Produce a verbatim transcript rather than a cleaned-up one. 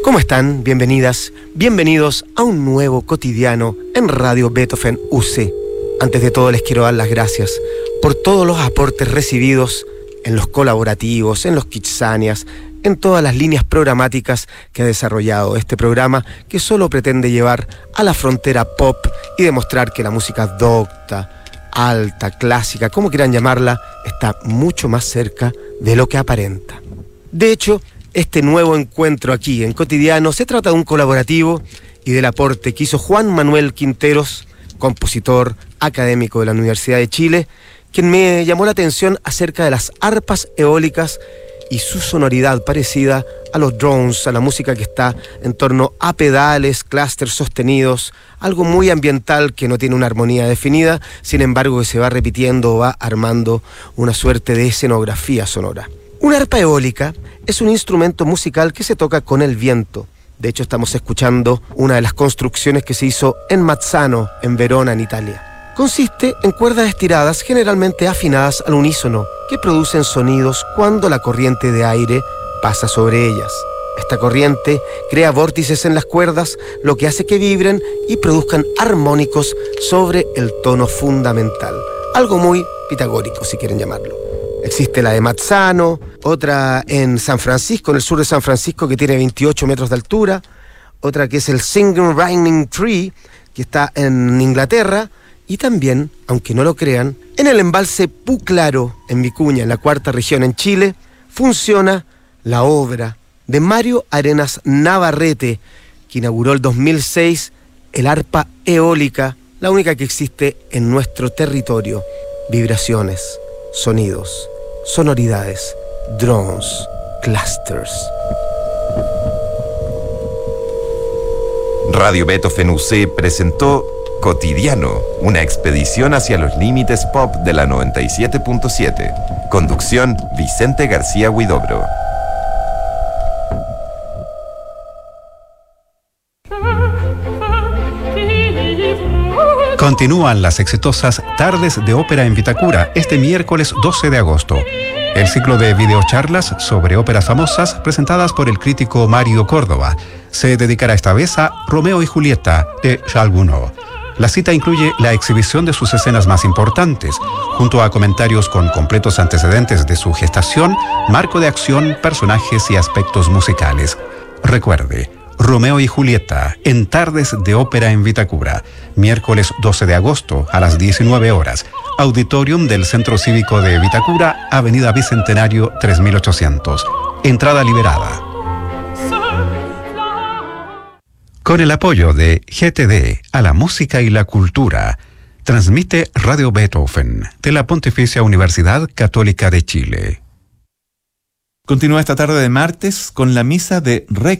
¿Cómo están? Bienvenidas, bienvenidos a un nuevo cotidiano en Radio Beethoven U C. Antes de todo les quiero dar las gracias por todos los aportes recibidos en los colaborativos, en los Kitsanias, en todas las líneas programáticas que ha desarrollado este programa, que solo pretende llevar a la frontera pop y demostrar que la música docta, alta, clásica, como quieran llamarla, está mucho más cerca de lo que aparenta. De hecho, este nuevo encuentro aquí en Cotidiano se trata de un colaborativo y del aporte que hizo Juan Manuel Quinteros, compositor académico de la Universidad de Chile, quien me llamó la atención acerca de las arpas eólicas y su sonoridad parecida a los drones, a la música que está en torno a pedales, clústeres sostenidos, algo muy ambiental que no tiene una armonía definida, sin embargo que se va repitiendo o va armando una suerte de escenografía sonora. Una arpa eólica es un instrumento musical que se toca con el viento. De hecho, estamos escuchando una de las construcciones que se hizo en Mazzano, en Verona, en Italia. Consiste en cuerdas estiradas, generalmente afinadas al unísono, que producen sonidos cuando la corriente de aire pasa sobre ellas. Esta corriente crea vórtices en las cuerdas, lo que hace que vibren y produzcan armónicos sobre el tono fundamental. Algo muy pitagórico, si quieren llamarlo. Existe la de Mazzano, otra en San Francisco, en el sur de San Francisco, que tiene veintiocho metros de altura, otra que es el Singing Rhyming Tree, que está en Inglaterra, y también, aunque no lo crean, en el embalse Puclaro, en Vicuña, en la cuarta región en Chile, funciona la obra de Mario Arenas Navarrete, que inauguró el dos mil seis el arpa eólica, la única que existe en nuestro territorio. Vibraciones, sonidos, sonoridades, drones, clusters. Radio Beethoven U C presentó Cotidiano, una expedición hacia los límites pop de la noventa y siete punto siete. Conducción, Vicente García Huidobro. Continúan las exitosas Tardes de Ópera en Vitacura este miércoles doce de agosto. El ciclo de videocharlas sobre óperas famosas presentadas por el crítico Mario Córdoba se dedicará esta vez a Romeo y Julieta de Charles Gounod. La cita incluye la exhibición de sus escenas más importantes, junto a comentarios con completos antecedentes de su gestación, marco de acción, personajes y aspectos musicales. Recuerde, Romeo y Julieta, en Tardes de Ópera en Vitacura, miércoles doce de agosto a las diecinueve horas, Auditorium del Centro Cívico de Vitacura, Avenida Bicentenario tres mil ochocientos. Entrada liberada. Con el apoyo de G T D a la música y la cultura, transmite Radio Beethoven de la Pontificia Universidad Católica de Chile. Continúa esta tarde de martes con la misa de Requiem